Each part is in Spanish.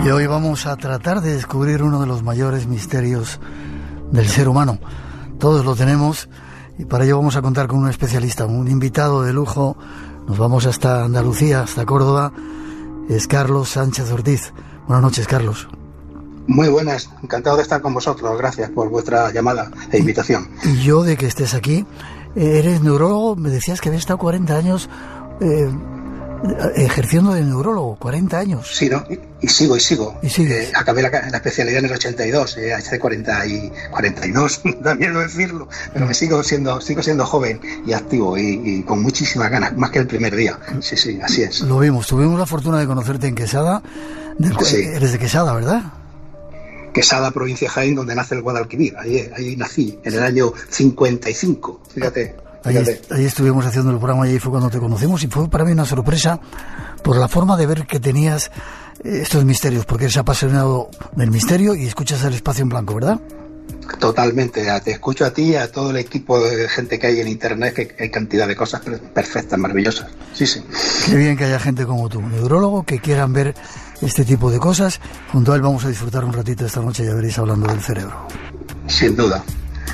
Y hoy vamos a tratar de descubrir uno de los mayores misterios del ser humano. Todos lo tenemos y para ello vamos a contar con un especialista, un invitado de lujo. Nos vamos hasta Andalucía, hasta Córdoba. Es Carlos Sánchez Ortiz. Buenas noches, Carlos. Muy buenas, encantado de estar con vosotros. Gracias por vuestra llamada e invitación. Y yo de que estés aquí. Eres neurólogo, me decías que habías estado 40 años ejerciendo de neurólogo, 40 años. Sí, ¿no? Y sigo. ¿Y acabé la especialidad en el 82, hace 42, da miedo decirlo, pero me sigo siendo joven y activo y con muchísimas ganas, más que el primer día. Sí, así es. Lo vimos, tuvimos la fortuna de conocerte en Quesada. Sí. Eres de Quesada, ¿verdad? Quesada, provincia de Jaén, donde nace el Guadalquivir. Ahí nací, en el año 55, fíjate. Ahí estuvimos haciendo el programa y ahí fue cuando te conocimos y fue para mí una sorpresa por la forma de ver que tenías estos misterios, porque eres apasionado del misterio y escuchas el Espacio en Blanco, ¿verdad? Totalmente, te escucho a ti y a todo el equipo de gente que hay en internet, que hay cantidad de cosas perfectas, maravillosas. Sí. Qué bien que haya gente como tú, neurólogo, que quieran ver este tipo de cosas. Junto a él vamos a disfrutar un ratito esta noche, ya veréis, hablando del cerebro. Sin duda.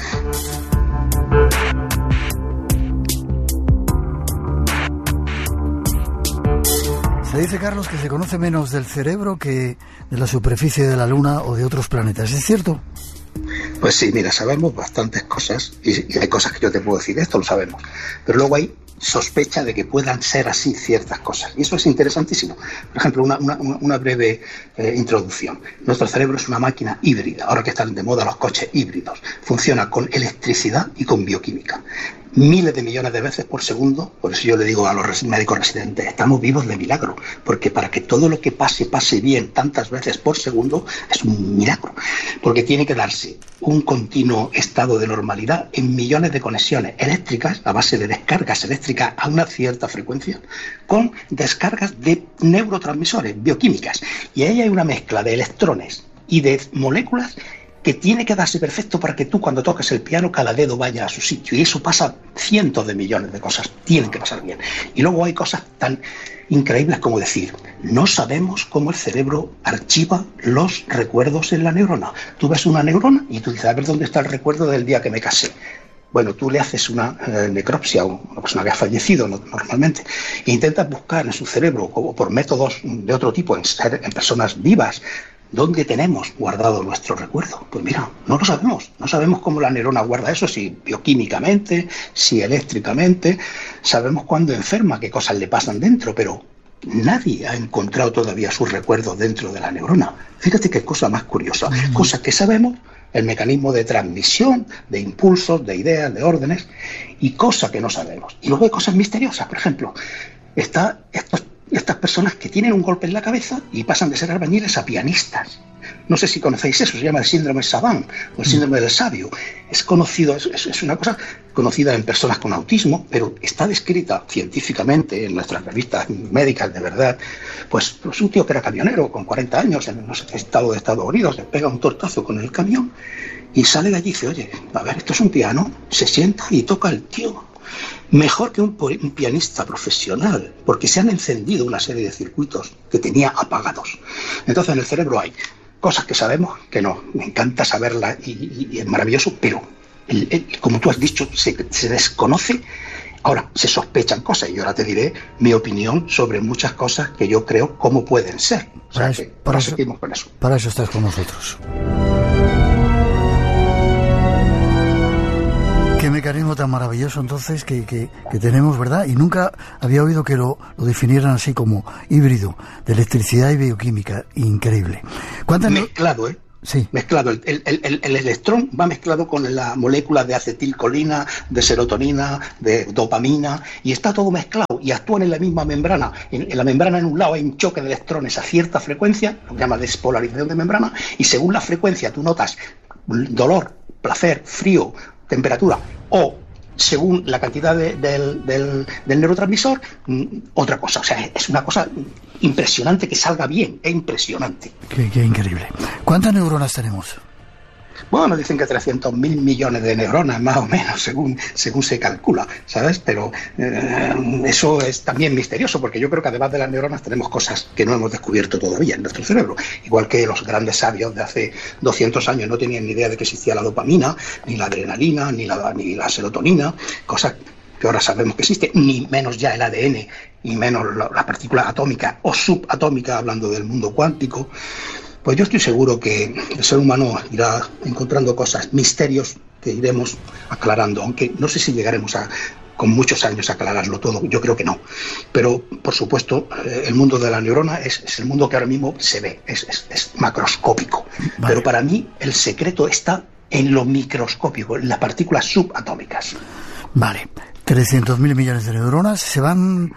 Se dice, Carlos, que se conoce menos del cerebro que de la superficie de la Luna o de otros planetas. ¿Es cierto? Pues sí, mira, sabemos bastantes cosas y hay cosas que yo te puedo decir, esto lo sabemos, pero luego hay sospecha de que puedan ser así ciertas cosas y eso es interesantísimo. Por ejemplo, una breve introducción. Nuestro cerebro es una máquina híbrida, ahora que están de moda los coches híbridos. Funciona con electricidad y con bioquímica. Miles de millones de veces por segundo. Por eso yo le digo a los médicos residentes, estamos vivos de milagro, porque para que todo lo que pase bien tantas veces por segundo es un milagro, porque tiene que darse un continuo estado de normalidad en millones de conexiones eléctricas a base de descargas eléctricas a una cierta frecuencia con descargas de neurotransmisores bioquímicas, y ahí hay una mezcla de electrones y de moléculas que tiene que darse perfecto para que tú, cuando toques el piano, cada dedo vaya a su sitio. Y eso pasa cientos de millones de cosas. Tienen que pasar bien. Y luego hay cosas tan increíbles como decir, no sabemos cómo el cerebro archiva los recuerdos en la neurona. Tú ves una neurona y tú dices, a ver dónde está el recuerdo del día que me casé. Bueno, tú le haces una necropsia a una persona que ha fallecido normalmente e intentas buscar en su cerebro, o por métodos de otro tipo, en personas vivas, ¿dónde tenemos guardado nuestro recuerdo? Pues mira, no lo sabemos. No sabemos cómo la neurona guarda eso, si bioquímicamente, si eléctricamente. Sabemos cuándo enferma, qué cosas le pasan dentro, pero nadie ha encontrado todavía sus recuerdos dentro de la neurona. Fíjate qué cosa más curiosa. Cosas que sabemos, el mecanismo de transmisión, de impulsos, de ideas, de órdenes, y cosas que no sabemos. Y luego hay cosas misteriosas. Por ejemplo, estas personas que tienen un golpe en la cabeza y pasan de ser albañiles a pianistas. No sé si conocéis eso, se llama el síndrome Savant o el síndrome del sabio. Es conocido, es una cosa conocida en personas con autismo, pero está descrita científicamente en nuestras revistas médicas de verdad. Pues un tío que era camionero con 40 años en no sé qué estado de Estados Unidos, le pega un tortazo con el camión y sale de allí y dice, oye, a ver, esto es un piano, se sienta y toca el tío. Mejor que un pianista profesional, porque se han encendido una serie de circuitos que tenía apagados. Entonces en el cerebro hay cosas que sabemos, que no, me encanta saberlas y es maravilloso, pero como tú has dicho, se desconoce. Ahora, se sospechan cosas y yo ahora te diré mi opinión sobre muchas cosas que yo creo cómo pueden ser. O sea, para eso seguimos con eso. Para eso estás con nosotros. Qué mecanismo tan maravilloso entonces que tenemos, ¿verdad? Y nunca había oído que lo definieran así como híbrido de electricidad y bioquímica. Increíble. Mezclado, Sí. Mezclado. El electrón va mezclado con la molécula de acetilcolina, de serotonina, de dopamina, y está todo mezclado y actúan en la misma membrana. En la membrana en un lado hay un choque de electrones a cierta frecuencia, lo que se llama despolarización de membrana, y según la frecuencia tú notas dolor, placer, frío, temperatura, o según la cantidad del neurotransmisor, otra cosa. O sea, es una cosa impresionante que salga bien, es impresionante. Qué increíble. ¿Cuántas neuronas tenemos? Bueno, dicen que 300.000 millones de neuronas, más o menos, según se calcula, ¿sabes? Pero eso es también misterioso, porque yo creo que además de las neuronas tenemos cosas que no hemos descubierto todavía en nuestro cerebro. Igual que los grandes sabios de hace 200 años no tenían ni idea de que existía la dopamina, ni la adrenalina, ni la serotonina, cosas que ahora sabemos que existe, ni menos ya el ADN, y menos la partícula atómica o subatómica, hablando del mundo cuántico. Pues yo estoy seguro que el ser humano irá encontrando cosas, misterios que iremos aclarando, aunque no sé si llegaremos con muchos años a aclararlo todo, yo creo que no. Pero, por supuesto, el mundo de la neurona es el mundo que ahora mismo se ve, es macroscópico. Vale. Pero para mí el secreto está en lo microscópico, en las partículas subatómicas. Vale, 300.000 millones de neuronas se van...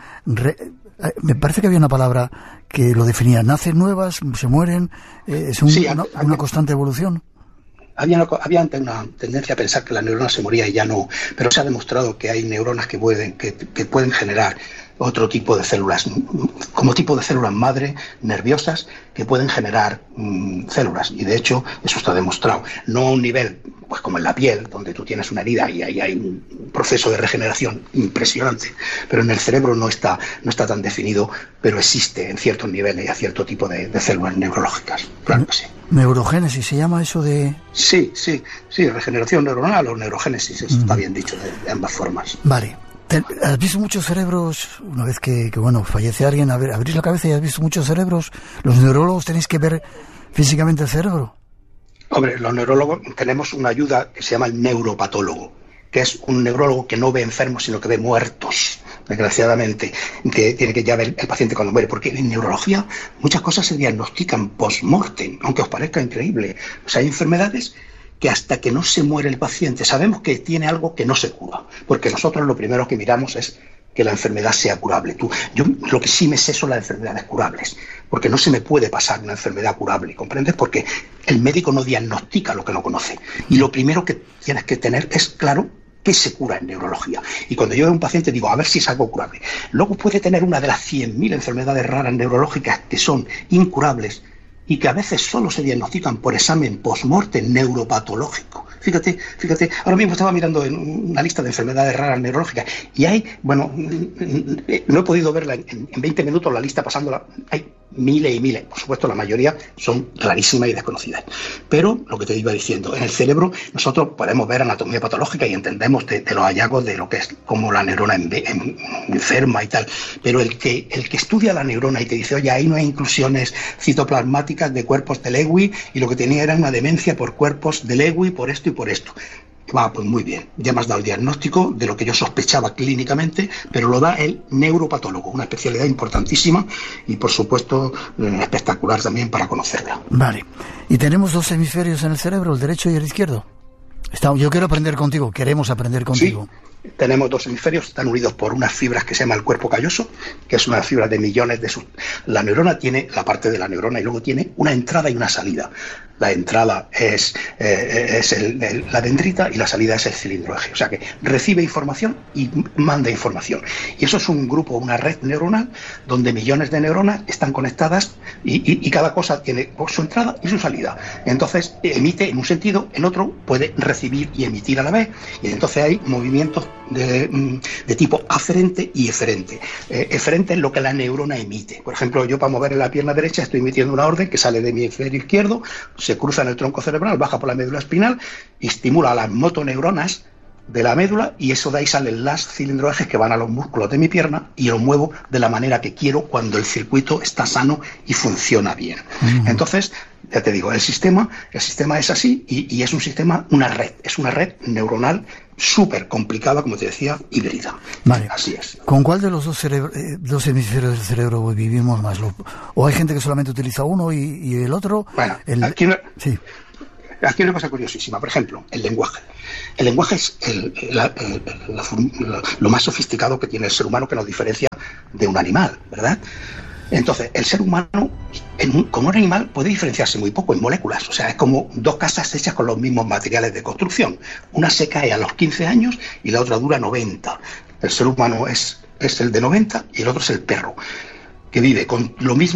me parece que había una palabra que lo definía. ¿Nacen nuevas? ¿Se mueren? ¿Es una constante evolución? Había antes una tendencia a pensar que la neurona se moría y ya no, pero se ha demostrado que hay neuronas que pueden generar otro tipo de células, como tipo de células madre, nerviosas, que pueden generar células. Y de hecho, eso está demostrado. No a un nivel, pues como en la piel, donde tú tienes una herida y ahí hay un proceso de regeneración impresionante, pero en el cerebro no está tan definido, pero existe en ciertos niveles y a cierto tipo de células neurológicas. Claro que sí. ¿Neurogénesis se llama eso de...? Sí, regeneración neuronal o neurogénesis, eso está bien dicho de ambas formas. Vale. ¿Has visto muchos cerebros? Una vez que fallece alguien, abrís la cabeza y has visto muchos cerebros. ¿Los neurólogos tenéis que ver físicamente el cerebro? Hombre, los neurólogos tenemos una ayuda que se llama el neuropatólogo, que es un neurólogo que no ve enfermos, sino que ve muertos, desgraciadamente, que tiene que ya ver el paciente cuando muere, porque en neurología muchas cosas se diagnostican post-mortem, aunque os parezca increíble. O sea, hay enfermedades que hasta que no se muere el paciente sabemos que tiene algo que no se cura, porque nosotros lo primero que miramos es que la enfermedad sea curable. Yo lo que sí me sé son las enfermedades curables, porque no se me puede pasar una enfermedad curable, ¿comprendes? Porque el médico no diagnostica lo que no conoce, y lo primero que tienes que tener es claro qué se cura en neurología. Y cuando yo veo a un paciente digo, a ver si es algo curable. Luego puede tener una de las 100.000 enfermedades raras neurológicas que son incurables, y que a veces solo se diagnostican por examen post-mortem neuropatológico. Fíjate, ahora mismo estaba mirando en una lista de enfermedades raras neurológicas y hay, no he podido verla en 20 minutos la lista pasándola, hay miles y miles, por supuesto la mayoría son rarísimas y desconocidas. Pero lo que te iba diciendo, en el cerebro nosotros podemos ver anatomía patológica y entendemos de los hallazgos de lo que es como la neurona enferma y tal, pero el que estudia la neurona y te dice, oye, ahí no hay inclusiones citoplasmáticas de cuerpos de Lewy y lo que tenía era una demencia por cuerpos de Lewy, por esto y por esto. Pues muy bien, ya me has dado el diagnóstico de lo que yo sospechaba clínicamente, pero lo da el neuropatólogo, una especialidad importantísima y por supuesto espectacular también para conocerla. Vale, y tenemos dos hemisferios en el cerebro, el derecho y el izquierdo. Yo quiero aprender contigo, queremos aprender contigo. Sí, tenemos dos hemisferios, están unidos por unas fibras que se llama el cuerpo calloso, que es una fibra de millones de La neurona tiene la parte de la neurona y luego tiene una entrada y una salida. La entrada es la dendrita y la salida es el cilindro eje. O sea que recibe información y manda información. Y eso es un grupo, una red neuronal, donde millones de neuronas están conectadas y cada cosa tiene su entrada y su salida. Entonces emite en un sentido, en otro puede recibir y emitir a la vez. Y entonces hay movimientos de tipo aferente y eferente. Eferente es lo que la neurona emite. Por ejemplo, yo para mover en la pierna derecha estoy emitiendo una orden que sale de mi hemisferio izquierdo, se cruza en el tronco cerebral, baja por la médula espinal y estimula a las motoneuronas de la médula y eso de ahí salen las cilindroejes que van a los músculos de mi pierna y lo muevo de la manera que quiero cuando el circuito está sano y funciona bien. Entonces, ya te digo, el sistema es así y es un sistema, es una red neuronal súper complicada, como te decía, híbrida. Vale. Así es. ¿Con cuál de los dos hemisferios del cerebro vivimos más? ¿O hay gente que solamente utiliza uno y el otro? Bueno, aquí hay una cosa curiosísima. Por ejemplo, el lenguaje. El lenguaje es lo más sofisticado que tiene el ser humano, que nos diferencia de un animal, ¿verdad? Entonces, el ser humano, como un animal, puede diferenciarse muy poco en moléculas. O sea, es como dos casas hechas con los mismos materiales de construcción. Una se cae a los 15 años y la otra dura 90. El ser humano es el de 90 y el otro es el perro, que vive con lo mismo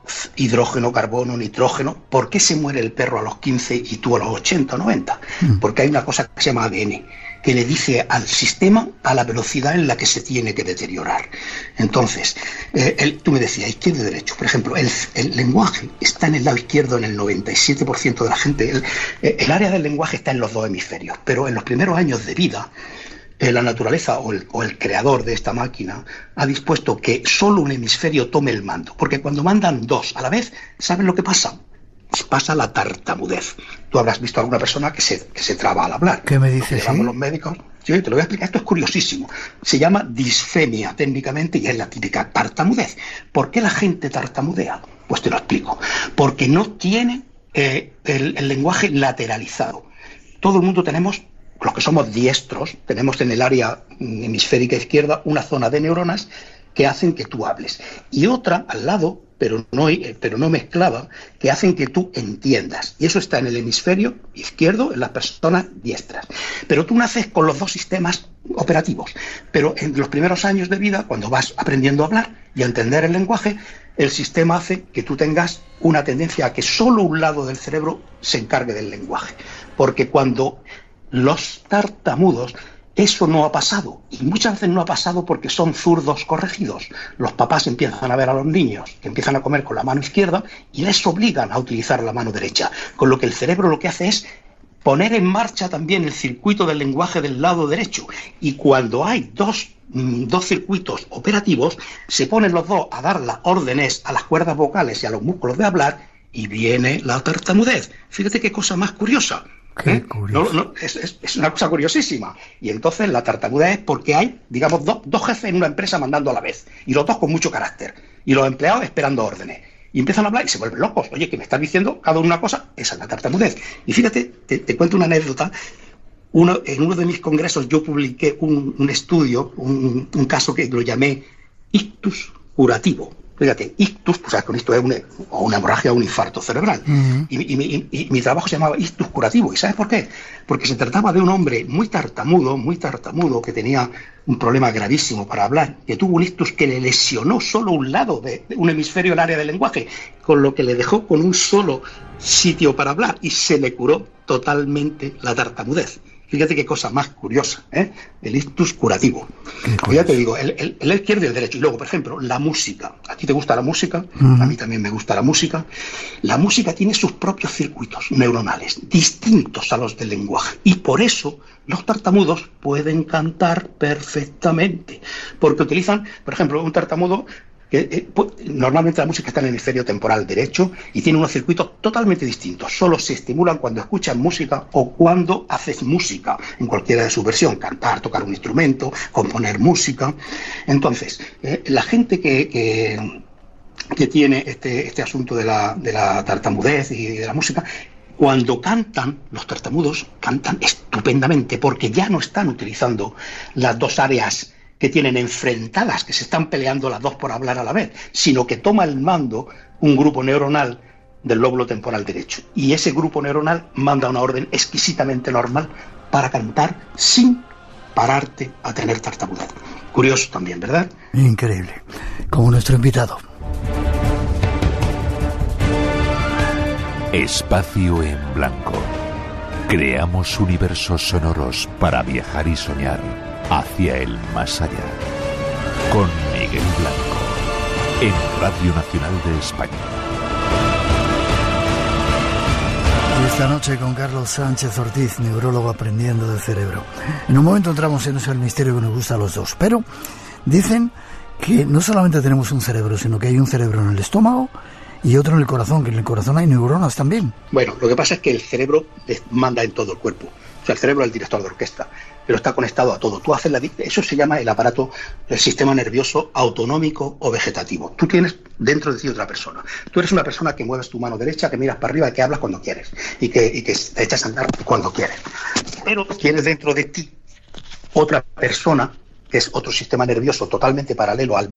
hidrógeno, carbono, nitrógeno. ¿Por qué se muere el perro a los 15 y tú a los 80 o 90? Porque hay una cosa que se llama ADN, que le dice al sistema a la velocidad en la que se tiene que deteriorar. Entonces, tú me decías, izquierdo y derecho. Por ejemplo, el lenguaje está en el lado izquierdo en el 97% de la gente. El área del lenguaje está en los dos hemisferios, pero en los primeros años de vida, la naturaleza o el creador de esta máquina ha dispuesto que solo un hemisferio tome el mando, porque cuando mandan dos a la vez, ¿saben lo que pasa? Pasa la tartamudez. Tú habrás visto a alguna persona que se traba al hablar. ¿Qué me dices? ¿Sí? Los médicos. Sí, te lo voy a explicar. Esto es curiosísimo. Se llama disfemia técnicamente y es la típica tartamudez. ¿Por qué la gente tartamudea? Pues te lo explico. Porque no tiene el lenguaje lateralizado. Todo el mundo tenemos, los que somos diestros, tenemos en el área hemisférica izquierda una zona de neuronas que hacen que tú hables. Y otra al lado, pero no mezclada, que hacen que tú entiendas. Y eso está en el hemisferio izquierdo, en las personas diestras. Pero tú naces con los dos sistemas operativos. Pero en los primeros años de vida, cuando vas aprendiendo a hablar y a entender el lenguaje, el sistema hace que tú tengas una tendencia a que solo un lado del cerebro se encargue del lenguaje. Porque cuando los tartamudos, eso no ha pasado, y muchas veces no ha pasado porque son zurdos corregidos. Los papás empiezan a ver a los niños que empiezan a comer con la mano izquierda y les obligan a utilizar la mano derecha, con lo que el cerebro lo que hace es poner en marcha también el circuito del lenguaje del lado derecho, y cuando hay dos circuitos operativos, se ponen los dos a dar las órdenes a las cuerdas vocales y a los músculos de hablar, y viene la tartamudez. Fíjate qué cosa más curiosa. Es una cosa curiosísima. Y entonces la tartamudez es porque hay, digamos, dos jefes en una empresa mandando a la vez, y los dos con mucho carácter, y los empleados esperando órdenes, y empiezan a hablar y se vuelven locos. Oye, que me estás diciendo cada una cosa. Esa es la tartamudez. Y fíjate, te cuento una anécdota. En uno de mis congresos yo publiqué un estudio, un caso que lo llamé ictus curativo. Fíjate, ictus, pues con esto es una hemorragia o un infarto cerebral. Y mi trabajo se llamaba ictus curativo. ¿Y sabes por qué? Porque se trataba de un hombre muy tartamudo, que tenía un problema gravísimo para hablar, que tuvo un ictus que le lesionó solo un lado de un hemisferio del área del lenguaje, con lo que le dejó con un solo sitio para hablar y se le curó totalmente la tartamudez. Fíjate qué cosa más curiosa, ¿eh? El ictus curativo. Ya te digo, el izquierdo y el derecho. Y luego, por ejemplo, la música. ¿A ti te gusta la música? A mí también me gusta la música. La música tiene sus propios circuitos neuronales, distintos a los del lenguaje. Y por eso los tartamudos pueden cantar perfectamente. Porque utilizan, por ejemplo, un tartamudo normalmente la música está en el hemisferio temporal derecho y tiene unos circuitos totalmente distintos. Solo se estimulan cuando escuchas música o cuando haces música, en cualquiera de su versión, cantar, tocar un instrumento, componer música. Entonces, la gente que tiene este asunto de la tartamudez y de la música, cuando cantan, los tartamudos cantan estupendamente porque ya no están utilizando las dos áreas que tienen enfrentadas, que se están peleando las dos por hablar a la vez, sino que toma el mando un grupo neuronal del lóbulo temporal derecho. Y ese grupo neuronal manda una orden exquisitamente normal para cantar sin pararte a tener tartamudez. Curioso también, ¿verdad? Increíble. Como nuestro invitado. Espacio en Blanco. Creamos universos sonoros para viajar y soñar hacia el más allá. Con Miguel Blanco, en Radio Nacional de España. Y esta noche con Carlos Sánchez Ortiz, neurólogo aprendiendo del cerebro. En un momento entramos en eso, el misterio que nos gusta a los dos. Pero dicen que no solamente tenemos un cerebro, sino que hay un cerebro en el estómago y otro en el corazón, que en el corazón hay neuronas también. Bueno, lo que pasa es que el cerebro manda en todo el cuerpo. O sea, el cerebro es el director de orquesta, pero está conectado a todo. Tú haces eso se llama el aparato, el sistema nervioso autonómico o vegetativo. Tú tienes dentro de ti otra persona. Tú eres una persona que mueves tu mano derecha, que miras para arriba, que hablas cuando quieres y que te echas a andar cuando quieres. Pero tienes dentro de ti otra persona, que es otro sistema nervioso totalmente paralelo al